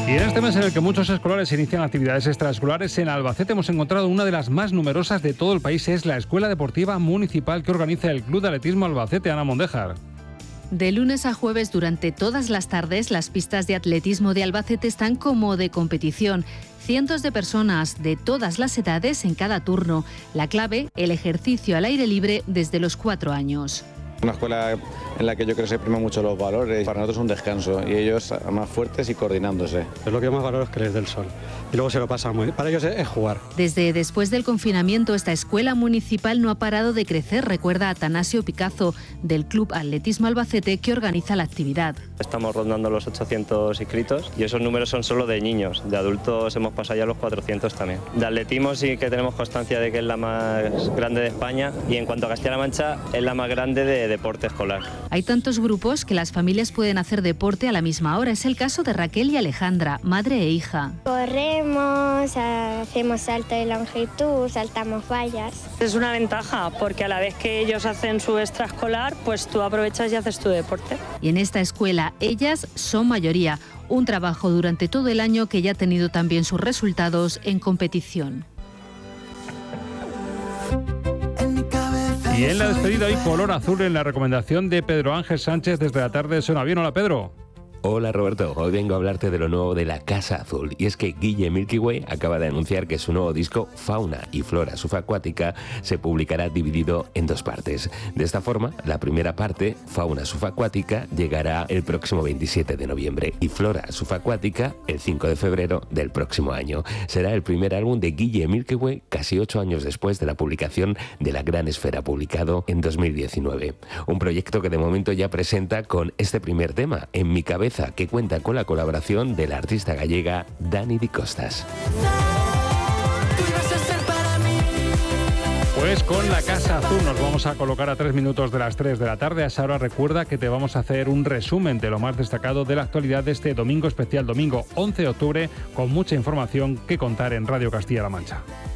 Y en este mes en el que muchos escolares inician actividades extraescolares, en Albacete hemos encontrado una de las más numerosas de todo el país. Es la Escuela Deportiva Municipal que organiza el Club de Atletismo Albacete. Ana Mondejar. De lunes a jueves, durante todas las tardes, las pistas de atletismo de Albacete están como de competición. Cientos de personas de todas las edades en cada turno. La clave, el ejercicio al aire libre desde los 4 años. Una escuela en la que yo creo que se priman mucho los valores. Para nosotros es un descanso y ellos más fuertes y coordinándose. Es lo que más valoro es que les dé el sol. Y luego se lo pasan muy bien. Para ellos es jugar. Desde después del confinamiento, esta escuela municipal no ha parado de crecer, recuerda Atanasio Picazo, del Club Atletismo Albacete, que organiza la actividad. Estamos rondando los 800 inscritos y esos números son solo de niños. De adultos hemos pasado ya los 400 también. De atletismo sí que tenemos constancia de que es la más grande de España y en cuanto a Castilla-La Mancha es la más grande de deporte escolar. Hay tantos grupos que las familias pueden hacer deporte a la misma hora. Es el caso de Raquel y Alejandra, madre e hija. Corremos, hacemos salto de longitud, saltamos vallas. Es una ventaja porque a la vez que ellos hacen su extraescolar, pues tú aprovechas y haces tu deporte. Y en esta escuela ellas son mayoría. Un trabajo durante todo el año que ya ha tenido también sus resultados en competición. Y en la despedida hoy color azul en la recomendación de Pedro Ángel Sánchez desde la tarde. ¿Suena bien? Hola, Pedro. Hola Roberto, hoy vengo a hablarte de lo nuevo de la Casa Azul, y es que Guille Milky Way acaba de anunciar que su nuevo disco Fauna y Flora Subacuática se publicará dividido en 2 partes. De esta forma, la primera parte, Fauna Subacuática, llegará el próximo 27 de noviembre y Flora Subacuática el 5 de febrero del próximo año. Será el primer álbum de Guille Milky Way casi 8 años después de la publicación de La Gran Esfera, publicado en 2019. Un proyecto que de momento ya presenta con este primer tema, En mi cabeza, que cuenta con la colaboración de la artista gallega Dani Di Costas. Pues con la Casa Azul nos vamos a colocar a 3 minutos de las 3 de la tarde. A esa hora recuerda que te vamos a hacer un resumen de lo más destacado de la actualidad de este domingo especial, domingo 11 de octubre, con mucha información que contar en Radio Castilla-La Mancha.